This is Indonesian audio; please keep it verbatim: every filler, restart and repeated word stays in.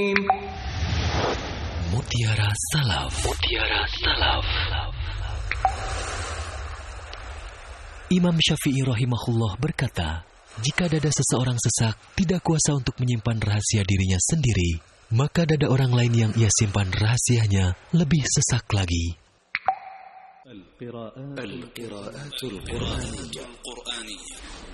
Mutiara Salaf. Mutiara Salaf. Imam Syafi'i rahimahullah berkata, jika dada seseorang sesak, tidak kuasa untuk menyimpan rahasia dirinya sendiri, maka dada orang lain yang ia simpan rahasianya lebih sesak lagi. Al-Qira'atul Qur'aniyah.